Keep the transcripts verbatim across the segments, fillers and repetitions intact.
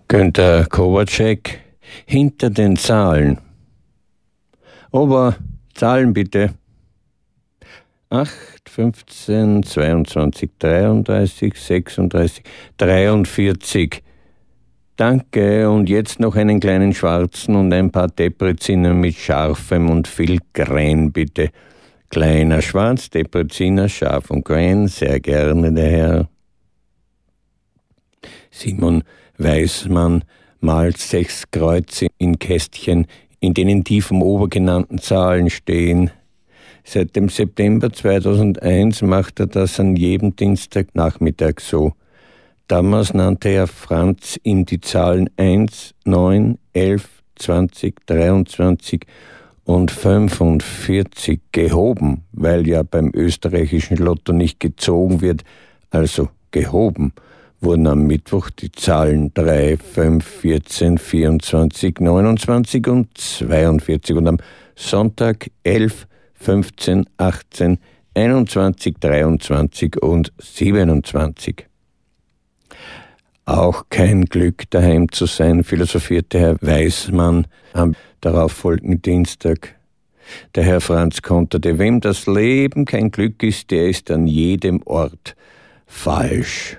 Günter Kovacsek, hinter den Zahlen. Ober, Zahlen bitte. acht, fünfzehn, zweiundzwanzig, dreiunddreißig, sechsunddreißig, dreiundvierzig. Danke, und jetzt noch einen kleinen schwarzen und ein paar Depreziner mit scharfem und viel Krähen, bitte. Kleiner Schwarz, Depreziner, scharf und Krähen, sehr gerne, der Herr. Simon Weismann malt sechs Kreuze in Kästchen, in denen die vom obergenannten Zahlen stehen. Seit dem September zweitausendeins macht er das an jedem Dienstagnachmittag so. Damals nannte er Franz ihm die Zahlen eins, neun, elf, zwanzig, dreiundzwanzig und fünfundvierzig gehoben, weil ja beim österreichischen Lotto nicht gezogen wird, also gehoben, wurden am Mittwoch die Zahlen drei, fünf, vierzehn, vierundzwanzig, neunundzwanzig und zweiundvierzig und am Sonntag elf, fünfzehn, achtzehn, einundzwanzig, dreiundzwanzig und siebenundzwanzig. Auch kein Glück, daheim zu sein, philosophierte Herr Weismann am darauffolgenden Dienstag. Der Herr Franz konterte: Wem das Leben kein Glück ist, der ist an jedem Ort falsch.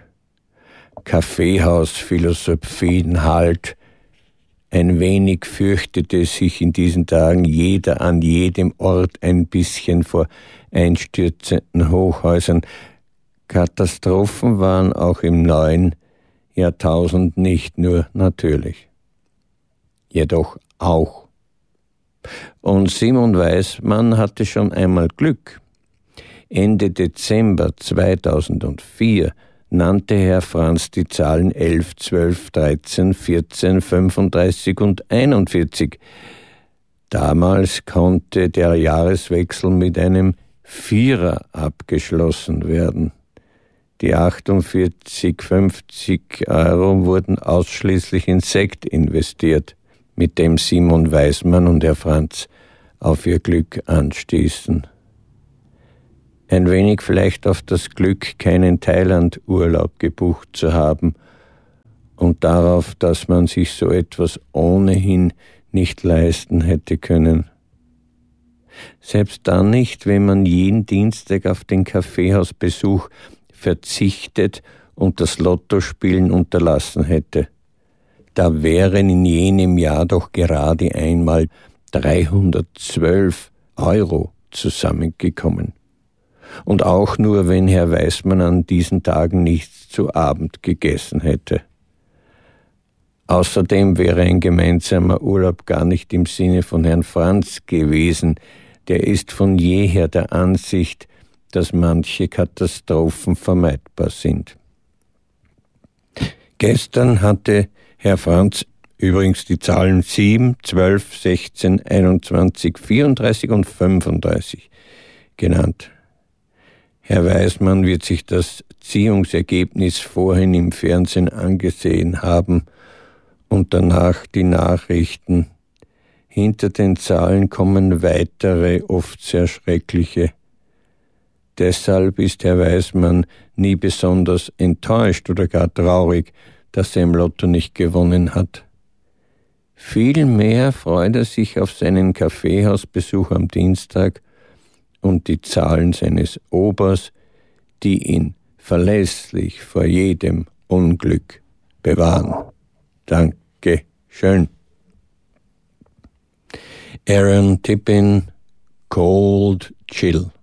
Kaffeehausphilosophien halt. Ein wenig fürchtete sich in diesen Tagen jeder an jedem Ort ein bisschen vor einstürzenden Hochhäusern. Katastrophen waren auch im neuen Jahrtausend nicht nur natürlich, jedoch auch. Und Simon Weismann hatte schon einmal Glück. Ende Dezember zweitausendvier nannte Herr Franz die Zahlen elf, zwölf, dreizehn, vierzehn, fünfunddreißig und einundvierzig. Damals konnte der Jahreswechsel mit einem Vierer abgeschlossen werden. Die achtundvierzig, fünfzig Euro wurden ausschließlich in Sekt investiert, mit dem Simon Weismann und Herr Franz auf ihr Glück anstießen. Ein wenig vielleicht auf das Glück, keinen Thailand-Urlaub gebucht zu haben und darauf, dass man sich so etwas ohnehin nicht leisten hätte können. Selbst dann nicht, wenn man jeden Dienstag auf den Kaffeehausbesuch verzichtet und das Lottospielen unterlassen hätte. Da wären in jenem Jahr doch gerade einmal dreihundertzwölf Euro zusammengekommen. Und auch nur, wenn Herr Weismann an diesen Tagen nichts zu Abend gegessen hätte. Außerdem wäre ein gemeinsamer Urlaub gar nicht im Sinne von Herrn Franz gewesen. Der ist von jeher der Ansicht, dass manche Katastrophen vermeidbar sind. Gestern hatte Herr Franz übrigens die Zahlen sieben, zwölf, sechzehn, einundzwanzig, vierunddreißig und fünfunddreißig genannt. Herr Weismann wird sich das Ziehungsergebnis vorhin im Fernsehen angesehen haben und danach die Nachrichten. Hinter den Zahlen kommen weitere, oft sehr schreckliche. Deshalb ist Herr Weismann nie besonders enttäuscht oder gar traurig, dass er im Lotto nicht gewonnen hat. Vielmehr freut er sich auf seinen Kaffeehausbesuch am Dienstag und die Zahlen seines Obers, die ihn verlässlich vor jedem Unglück bewahren. Danke schön. Aaron Tippin, Cold Chill.